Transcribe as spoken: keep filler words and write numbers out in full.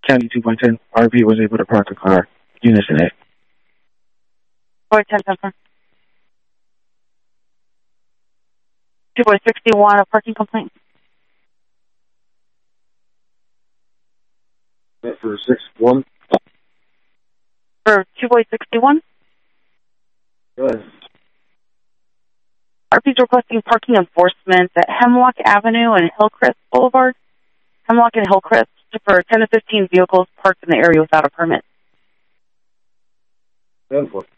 County two point ten, R P was able to park a car. Unison A. four ten ten. two boy sixty-one, a parking complaint. For six one. For two boy sixty-one? Go ahead. R P's requesting parking enforcement at Hemlock Avenue and Hillcrest Boulevard. Hemlock and Hillcrest for ten to fifteen vehicles parked in the area without a permit. ten four.